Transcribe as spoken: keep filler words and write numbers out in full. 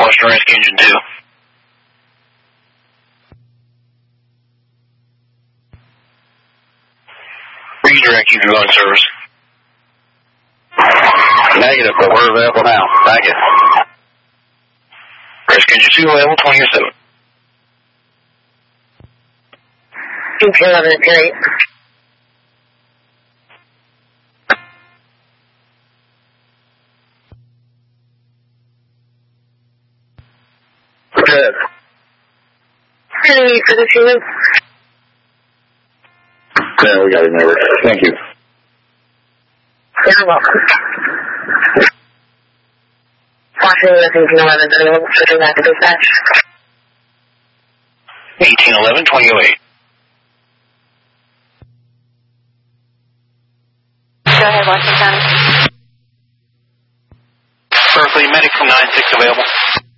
Boston Rescue Engine two. Redirect you to on service. Negative, but we're available now. Thank you. Rescue Engine two, level twenty-seven. eighteen eleven, great. Good. Ready for the human? Yeah, we got it, neighbor. Thank you. You're welcome. Washington, eighteen eleven, available, switching back to dispatch. eighteen eleven, twenty oh eight. Go ahead, Washington County. Berkeley, medic from nine six available.